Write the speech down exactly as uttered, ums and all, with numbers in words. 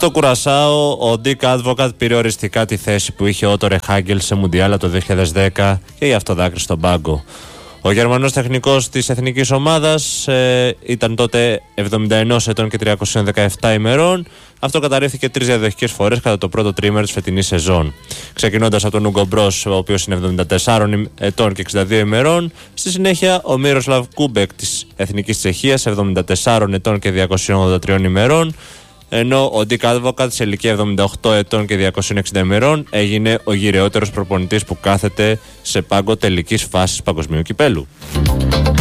Στο Κουρασάο, ο Ντίκ Άντβοκατ πήρε οριστικά τη θέση που είχε ο Τόρε Χάγκελ σε Μουντιάλα το δύο χιλιάδες δέκα και γι' αυτό δάκρυσε στον πάγκο. Ο Γερμανός τεχνικός της εθνικής ομάδας ε, ήταν τότε εβδομήντα ένα ετών και τριακόσια δεκαεπτά ημερών. Αυτό καταρρίφθηκε τρεις διαδοχικές φορές κατά το πρώτο τρίμηνο της φετινής σεζόν. Ξεκινώντας από τον Ούγκο Μπρος, ο οποίος είναι εβδομήντα τέσσερα ετών και εξήντα δύο ημερών. Στη συνέχεια, ο Μίροσλαβ Κούμπεκ της Εθνικής Τσεχίας, εβδομήντα τέσσερα ετών και διακόσια ογδόντα τρία ημερών. Ενώ ο Ντίκ Άντβοκατ σε ηλικία εβδομήντα οκτώ ετών και διακόσια εξήντα ημερών έγινε ο γυραιότερος προπονητής που κάθεται σε πάγκο τελικής φάσης παγκοσμίου κυπέλου.